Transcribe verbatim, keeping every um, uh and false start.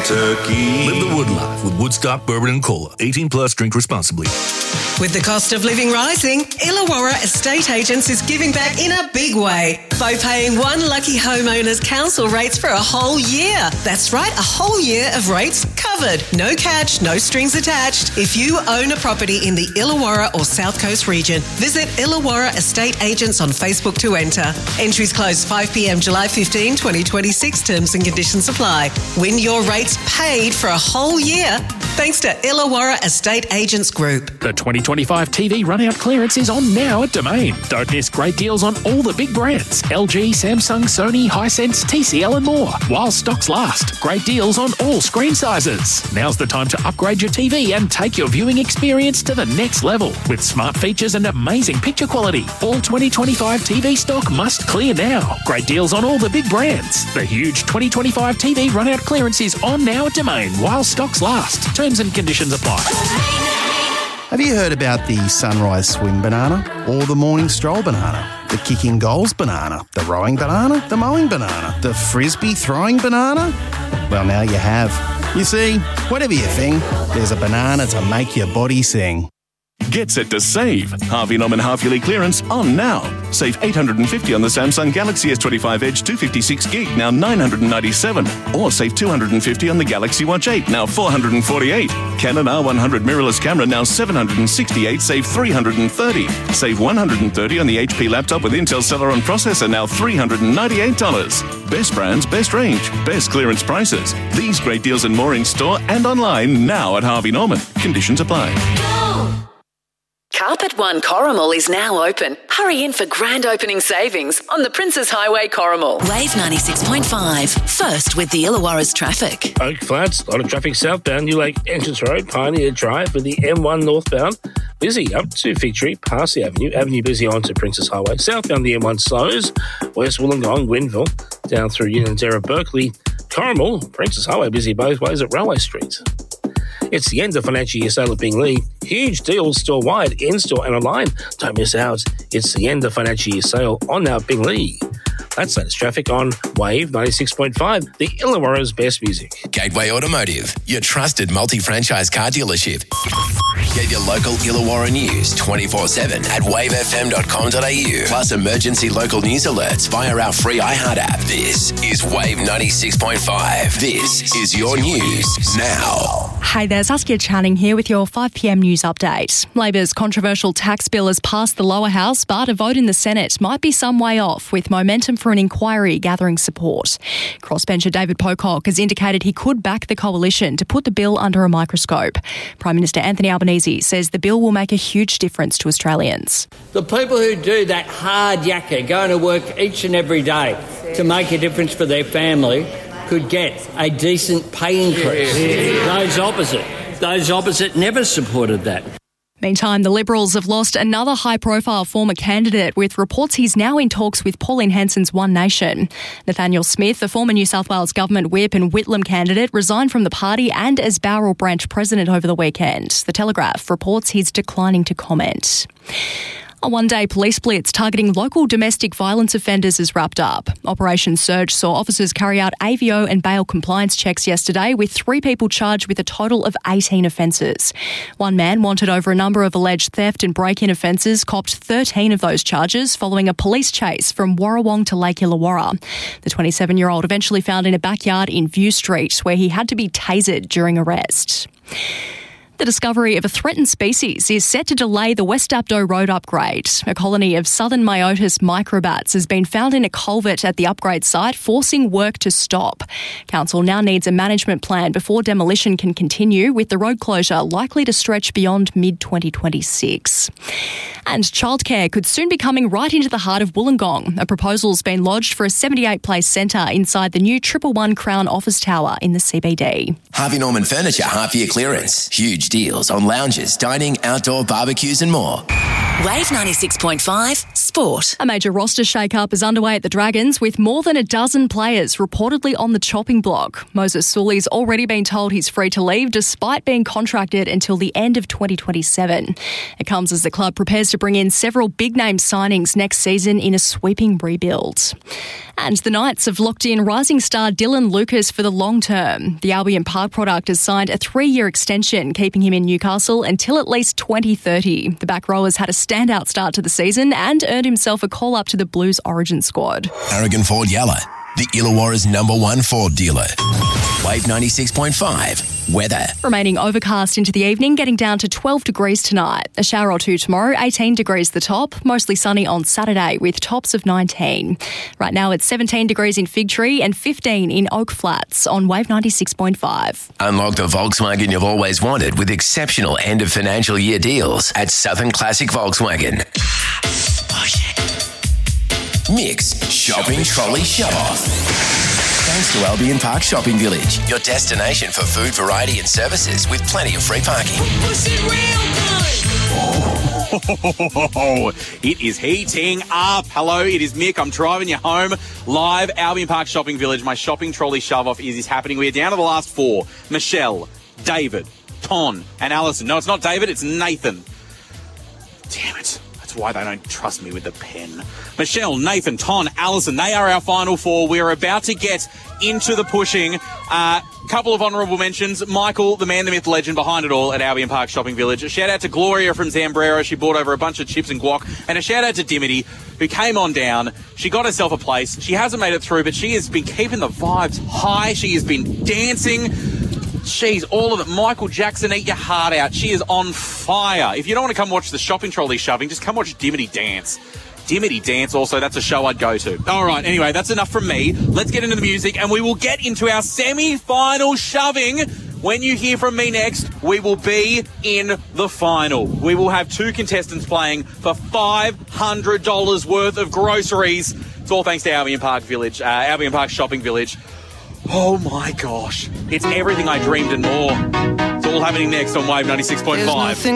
Kentucky. Live the wood life with Woodstock Bourbon and Cola. eighteen plus, drink responsibly. With the cost of living rising, Illawarra Estate Agents is giving back in a big way by paying one lucky homeowner's council rates for a whole year. That's right, a whole year of rates covered. No catch, no strings attached. If you own a property in the Illawarra or South Coast region, visit Illawarra Estate Agents on Facebook to enter. Entries close five p.m. July fifteenth, twenty twenty-six. Terms and conditions apply. Win your rates paid for a whole year thanks to Illawarra Estate Agents Group. The twenty twenty-five T V run-out clearance is on now at Domain. Don't miss great deals on all the big brands. L G, Samsung, Sony, Hisense, T C L and more. While stocks last. Great deals on all screen sizes. Now's the time to upgrade your T V and take your viewing experience to the next level with smart features and amazing picture quality. All twenty twenty-five T V stock must clear now. Great deals on all the big brands. The huge twenty twenty-five T V run-out clearance is on now at Domain while stocks last. Terms and conditions apply. Have you heard about the sunrise swim banana or the morning stroll banana, the kicking goals banana, the rowing banana, the mowing banana, the frisbee throwing banana? Well, now you have. You see, whatever your thing, there's a banana to make your body sing. Get set to save. Harvey Norman half-yearly clearance on now. Save eight hundred fifty dollars on the Samsung Galaxy S twenty-five Edge two fifty-six gig, now nine hundred ninety-seven dollars. Or save two hundred fifty dollars on the Galaxy Watch eight, now four hundred forty-eight dollars. Canon R one hundred mirrorless camera, now seven hundred sixty-eight dollars, save three hundred thirty dollars. Save one hundred thirty dollars on the H P laptop with Intel Celeron processor, now three hundred ninety-eight dollars. Best brands, best range, best clearance prices. These great deals and more in store and online now at Harvey Norman. Conditions apply. Carpet One Corrimal is now open. Hurry in for grand opening savings on the Princes Highway Corrimal. Wave ninety-six point five. First with the Illawarra's traffic. Oak Flats, a lot of traffic southbound. New Lake Entrance Road, Pioneer Drive with the M one northbound. Busy up to Fig Tree, past the Avenue. Avenue busy on to Princes Highway. Southbound the M one slows. West Wollongong, Gwenville, down through Unanderra, Berkeley. Corrimal, Princes Highway busy both ways at Railway Street. It's the end of financial year sale at Binglee. Huge deals store-wide, in-store and online. Don't miss out. It's the end of financial year sale on now at Binglee. That's latest traffic on Wave ninety-six point five, the Illawarra's best music. Gateway Automotive, your trusted multi-franchise car dealership. Get your local Illawarra news twenty-four seven at wave f m dot com dot a u. Plus emergency local news alerts via our free iHeart app. This is Wave ninety-six point five. This is your news now. Hey there, Saskia Channing here with your five p.m. news update. Labor's controversial tax bill has passed the lower house, but a vote in the Senate might be some way off, with momentum for an inquiry gathering support. Crossbencher David Pocock has indicated he could back the coalition to put the bill under a microscope. Prime Minister Anthony Albanese says the bill will make a huge difference to Australians. The people who do that hard yakka, going to work each and every day to make a difference for their family, could get a decent pay increase. Those opposite, those opposite never supported that. Meantime, the Liberals have lost another high-profile former candidate, with reports he's now in talks with Pauline Hanson's One Nation. Nathaniel Smith, the former New South Wales government whip and Whitlam candidate, resigned from the party and as Bowral branch president over the weekend. The Telegraph reports he's declining to comment. A one-day police blitz targeting local domestic violence offenders is wrapped up. Operation Surge saw officers carry out A V O and bail compliance checks yesterday, with three people charged with a total of eighteen offences. One man, wanted over a number of alleged theft and break-in offences, copped thirteen of those charges following a police chase from Warrawong to Lake Illawarra. The twenty-seven-year-old eventually found in a backyard in View Street, where he had to be tasered during arrest. The discovery of a threatened species is set to delay the West Dapto Road upgrade. A colony of southern Myotis microbats has been found in a culvert at the upgrade site, forcing work to stop. Council now needs a management plan before demolition can continue, with the road closure likely to stretch beyond mid twenty twenty-six. And childcare could soon be coming right into the heart of Wollongong. A proposal's been lodged for a seventy-eight place centre inside the new Triple One Crown office tower in the C B D. Harvey Norman Furniture half-year clearance. Huge deals on lounges, dining, outdoor barbecues and more. Wave ninety-six point five Sport. A major roster shake-up is underway at the Dragons, with more than a dozen players reportedly on the chopping block. Moses Sully's already been told he's free to leave, despite being contracted until the end of twenty twenty-seven. It comes as the club prepares to bring in several big-name signings next season in a sweeping rebuild. And the Knights have locked in rising star Dylan Lucas for the long term. The Albion Park product has signed a three-year extension, keeping him in Newcastle until at least twenty thirty. The back row has had a standout start to the season and earned himself a call-up to the Blues Origin squad. Aragon Ford Yalla, the Illawarra's number one Ford dealer. Wave ninety-six point five. Weather. Remaining overcast into the evening, getting down to twelve degrees tonight. A shower or two tomorrow, eighteen degrees the top. Mostly sunny on Saturday with tops of nineteen. Right now it's seventeen degrees in Fig Tree and fifteen in Oak Flats on Wave ninety-six point five. Unlock the Volkswagen you've always wanted with exceptional end of financial year deals at Southern Classic Volkswagen. Mix Shopping Trolley Shove-Off. Thanks to Albion Park Shopping Village, your destination for food, variety and services with plenty of free parking. Oh, it is heating up. Hello, it is Mick. I'm driving you home live. Albion Park Shopping Village. My shopping trolley shove-off is, is happening. We are down to the last four. Michelle, David, Ton and Alison. No, it's not David. It's Nathan. Damn it. That's why they don't trust me with the pen. Michelle, Nathan, Ton, Alison, they are our final four. We are about to get into the pushing. A uh, couple of honourable mentions. Michael, the man, the myth, legend behind it all at Albion Park Shopping Village. A shout out to Gloria from Zambrero. She bought over a bunch of chips and guac. And a shout out to Dimity, who came on down. She got herself a place. She hasn't made it through, but she has been keeping the vibes high. She has been dancing. Jeez, all of it. Michael Jackson, eat your heart out. She is on fire. If you don't want to come watch the shopping trolley shoving, just come watch Dimity dance. Dimity Dance also, that's a show I'd go to. All right, anyway, that's enough from me. Let's get into the music and we will get into our semi-final shoving. When you hear from me next, we will be in the final. We will have two contestants playing for five hundred dollars worth of groceries. It's all thanks to Albion Park Village, uh, Albion Park Shopping Village. Oh my gosh, it's everything I dreamed and more. It's all happening next on Wave ninety-six point five.